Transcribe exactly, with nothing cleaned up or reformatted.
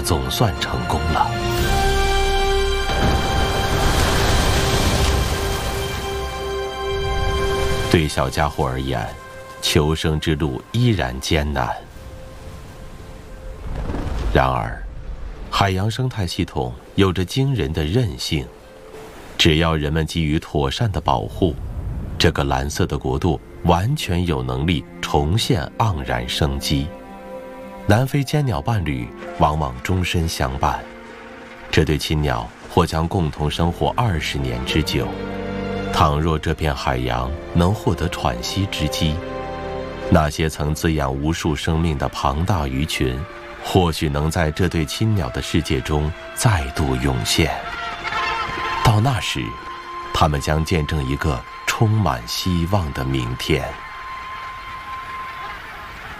总算成功了。对小家伙而言，求生之路依然艰难。然而，海洋生态系统有着惊人的韧性，只要人们给予妥善的保护，这个蓝色的国度完全有能力重现盎然生机。南非尖鸟伴侣往往终身相伴，这对亲鸟或将共同生活二十年之久。倘若这片海洋能获得喘息之机，那些曾滋养无数生命的庞大鱼群，或许能在这对亲鸟的世界中再度涌现。到那时，它们将见证一个充满希望的明天。